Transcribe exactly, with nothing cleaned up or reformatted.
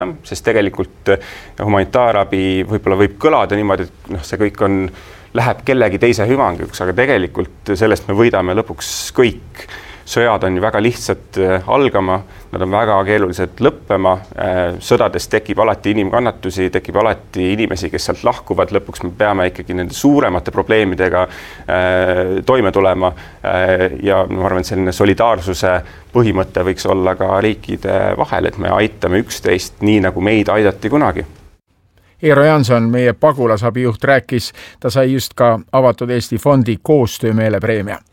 sest tegelikult humanitaarabi võib-olla võib kõlada niimoodi, et noh, see kõik on, läheb kellegi teise hüvanguks, aga tegelikult sellest me võidame lõpuks kõik. Sõjad on ju väga lihtsad algama, nad on väga keerulised lõppema, sõdades tekib alati inimkannatusi, tekib alati inimesi, kes sealt lahkuvad, lõpuks me peame ikkagi nende suuremate probleemidega toime tulema ja ma arvan, et selline solidaarsuse põhimõte võiks olla ka riikide vahel, et me aitame üksteist nii, nagu meid aidati kunagi. Eero Janson, meie pagulasabijuht, rääkis, ta sai just ka Avatud Eesti fondi koostöömeele preemia.